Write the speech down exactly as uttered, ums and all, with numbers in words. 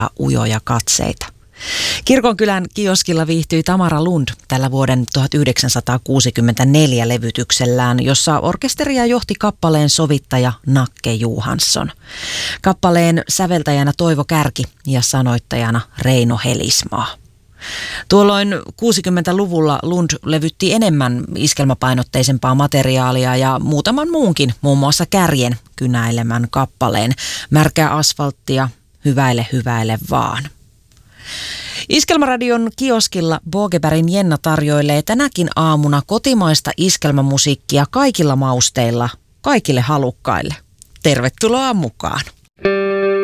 ujoja katseita. Kirkonkylän kioskilla viihtyi Tamara Lund tällä vuoden tuhatyhdeksänsataakuusikymmentäneljä levytyksellään, jossa orkesteria johti kappaleen sovittaja Nakke Johansson. Kappaleen säveltäjänä Toivo Kärki ja sanoittajana Reino Helismaa. Tuolloin kuusikymmentäluvulla Lund levytti enemmän iskelmäpainotteisempaa materiaalia ja muutaman muunkin, muun muassa Kärjen kynäilemän kappaleen Märkää asfalttia, hyväile hyväile vaan. Iskelmäradion kioskilla Bogebergin Jenna tarjoilee tänäkin aamuna kotimaista iskelmämusiikkia kaikilla mausteilla, kaikille halukkaille. Tervetuloa mukaan!